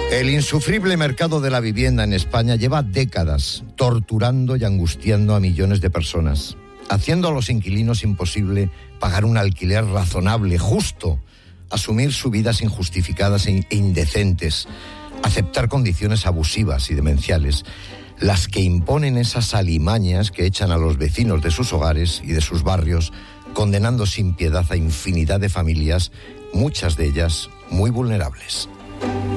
El insufrible mercado de la vivienda en España lleva décadas torturando y angustiando a millones de personas, haciendo a los inquilinos imposible pagar un alquiler razonable, justo, asumir subidas injustificadas e indecentes, aceptar condiciones abusivas y demenciales, las que imponen esas alimañas que echan a los vecinos de sus hogares y de sus barrios, condenando sin piedad a infinidad de familias, muchas de ellas muy vulnerables.